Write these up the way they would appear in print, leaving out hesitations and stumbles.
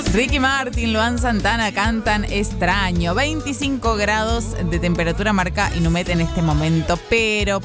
Ricky Martin, Luan Santana cantan Extraño. 25 grados de temperatura marca Inumet en este momento. Pero.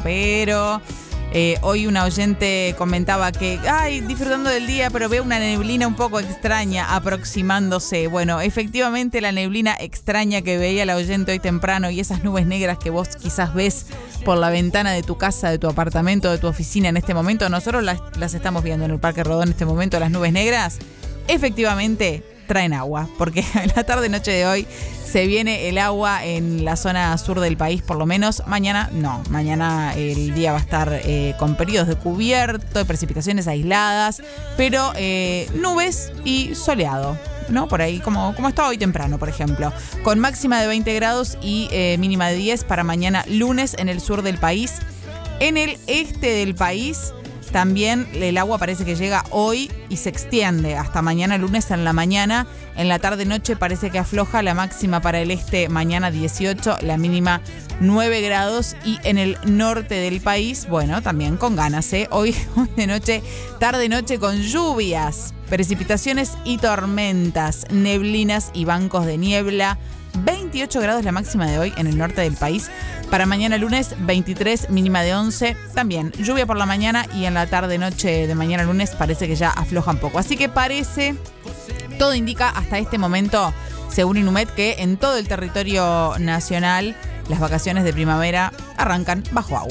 Hoy una oyente comentaba que, disfrutando del día, pero veo una neblina un poco extraña aproximándose. Bueno, efectivamente la neblina extraña que veía la oyente hoy temprano y esas nubes negras que vos quizás ves por la ventana de tu casa, de tu apartamento, de tu oficina en este momento, nosotros las estamos viendo en el Parque Rodó en este momento, las nubes negras, efectivamente traen agua, porque en la tarde-noche de hoy se viene el agua en la zona sur del país, por lo menos. Mañana el día va a estar con periodos de cubierto, de precipitaciones aisladas, pero nubes y soleado, ¿no? Por ahí, como está hoy temprano, por ejemplo. Con máxima de 20 grados y mínima de 10 para mañana lunes en el sur del país. En el este del país también el agua parece que llega hoy y se extiende hasta mañana lunes en la mañana. En la tarde-noche parece que afloja, la máxima para el este mañana 18, la mínima 9 grados. Y en el norte del país, bueno, también con ganas, ¿eh? Hoy de noche, tarde-noche con lluvias, precipitaciones y tormentas, neblinas y bancos de niebla. 28 grados la máxima de hoy en el norte del país. Para mañana lunes 23, mínima de 11. También lluvia por la mañana y en la tarde-noche de mañana lunes parece que ya afloja un poco. Así que todo indica hasta este momento, según Inumet, que en todo el territorio nacional las vacaciones de primavera arrancan bajo agua.